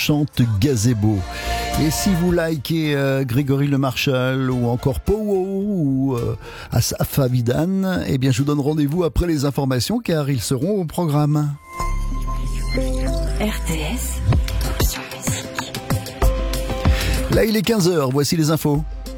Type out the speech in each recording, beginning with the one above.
chante Gazebo. Et si vous likez Grégory Le Marchal ou encore Powo ou Asaf Avidan, eh bien je vous donne rendez-vous après les informations car ils seront au programme. RTS, option musique. Là il est 15h, voici les infos.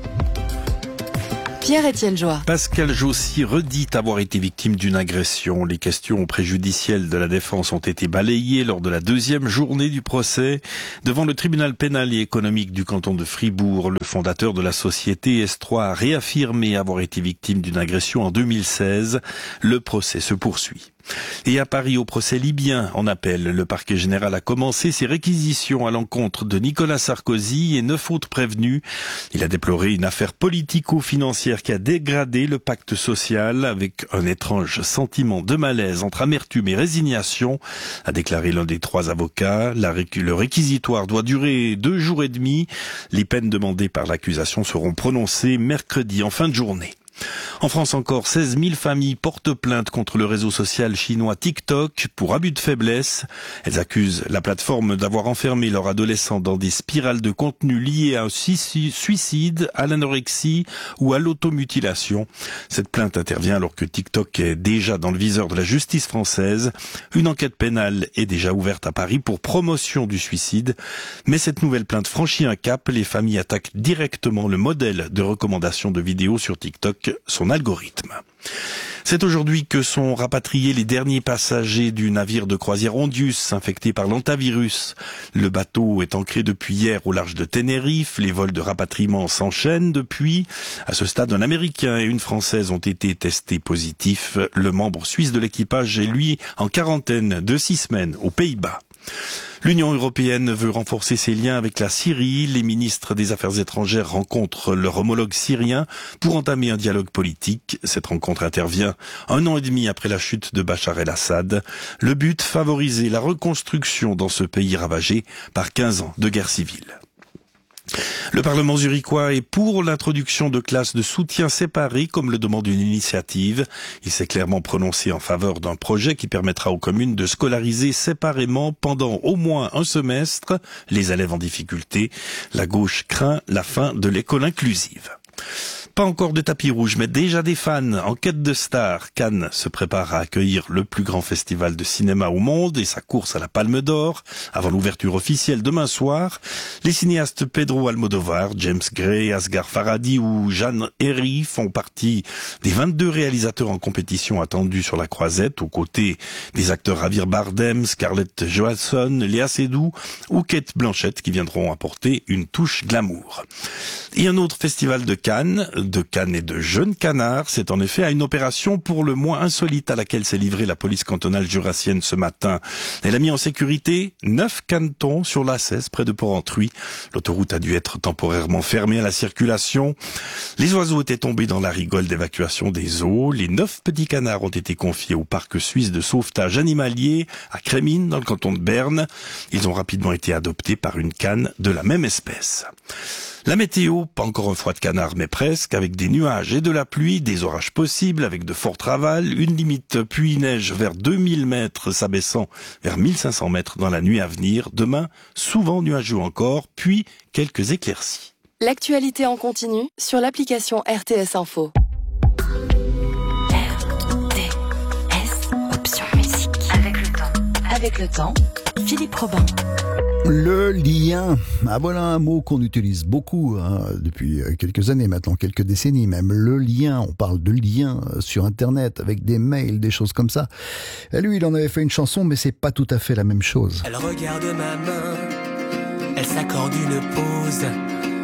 Pierre-Étienne Joie. Pascal Jossy redit avoir été victime d'une agression. Les questions préjudicielles de la défense ont été balayées lors de la deuxième journée du procès. Devant le tribunal pénal et économique du canton de Fribourg, le fondateur de la société S3 a réaffirmé avoir été victime d'une agression en 2016. Le procès se poursuit. Et à Paris, au procès libyen en appel, le parquet général a commencé ses réquisitions à l'encontre de Nicolas Sarkozy et 9 autres prévenus. Il a déploré une affaire politico-financière qui a dégradé le pacte social avec un étrange sentiment de malaise entre amertume et résignation, a déclaré l'un des 3 avocats. Le réquisitoire doit durer 2 jours et demi. Les peines demandées par l'accusation seront prononcées mercredi en fin de journée. En France encore, 16 000 familles portent plainte contre le réseau social chinois TikTok pour abus de faiblesse. Elles accusent la plateforme d'avoir enfermé leurs adolescents dans des spirales de contenu liées à un suicide, à l'anorexie ou à l'automutilation. Cette plainte intervient alors que TikTok est déjà dans le viseur de la justice française. Une enquête pénale est déjà ouverte à Paris pour promotion du suicide. Mais cette nouvelle plainte franchit un cap. Les familles attaquent directement le modèle de recommandation de vidéos sur TikTok, son algorithme. C'est aujourd'hui que sont rapatriés les derniers passagers du navire de croisière Ondius infecté par l'hantavirus. Le bateau est ancré depuis hier au large de Tenerife. Les vols de rapatriement s'enchaînent depuis. À ce stade, un Américain et une Française ont été testés positifs. Le membre suisse de l'équipage est lui en quarantaine de 6 semaines aux Pays-Bas. L'Union européenne veut renforcer ses liens avec la Syrie. Les ministres des Affaires étrangères rencontrent leur homologue syrien pour entamer un dialogue politique. Cette rencontre intervient 1 an et demi après la chute de Bachar el-Assad. Le but, favoriser la reconstruction dans ce pays ravagé par 15 ans de guerre civile. Le Parlement zurichois est pour l'introduction de classes de soutien séparées, comme le demande une initiative. Il s'est clairement prononcé en faveur d'un projet qui permettra aux communes de scolariser séparément pendant au moins un semestre les élèves en difficulté. La gauche craint la fin de l'école inclusive. Pas encore de tapis rouge, mais déjà des fans en quête de stars. Cannes se prépare à accueillir le plus grand festival de cinéma au monde et sa course à la Palme d'Or. Avant l'ouverture officielle demain soir, les cinéastes Pedro Almodóvar, James Gray, Asghar Farhadi ou Jeanne Herry font partie des 22 réalisateurs en compétition attendus sur la croisette, aux côtés des acteurs Javier Bardem, Scarlett Johansson, Léa Seydoux ou Cate Blanchett qui viendront apporter une touche glamour. Et un autre festival de cannes et de jeunes canards. C'est en effet à une opération pour le moins insolite à laquelle s'est livrée la police cantonale jurassienne ce matin. Elle a mis en sécurité 9 canetons sur l'A16 près de Port-Entruy. L'autoroute a dû être temporairement fermée à la circulation. Les oiseaux étaient tombés dans la rigole d'évacuation des eaux. Les 9 petits canards ont été confiés au parc suisse de sauvetage animalier à Crémines dans le canton de Berne. Ils ont rapidement été adoptés par une canne de la même espèce. La météo, pas encore un froid de canard, mais presque, avec des nuages et de la pluie, des orages possibles, avec de fortes ravales, une limite pluie-neige vers 2000 mètres, s'abaissant vers 1500 mètres dans la nuit à venir. Demain, souvent nuageux encore, puis quelques éclaircies. L'actualité en continu sur l'application RTS Info. RTS, option musique. Avec le temps, Philippe Robin. Le lien. Ah voilà un mot qu'on utilise beaucoup depuis quelques années maintenant, quelques décennies même. Le lien, on parle de lien sur Internet avec des mails, des choses comme ça. Et lui, il en avait fait une chanson, mais c'est pas tout à fait la même chose. Elle regarde ma main, elle s'accorde une pause.